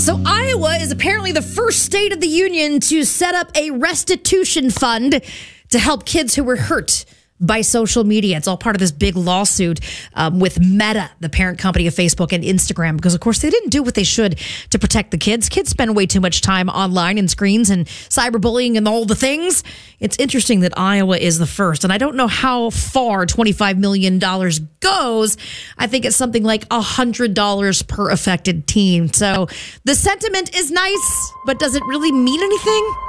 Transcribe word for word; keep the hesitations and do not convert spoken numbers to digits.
So Iowa is apparently the first state of the union to set up a restitution fund to help kids who were hurt by social media. It's all part of this big lawsuit um, with Meta, the parent company of Facebook and Instagram, because, of course, they didn't do what they should to protect the kids. Kids spend way too much time online and screens and cyberbullying and all the things. It's interesting that Iowa is the first, and I don't know how far twenty-five million dollars goes. I think it's something like one hundred dollars per affected teen. So the sentiment is nice, but does it really mean anything?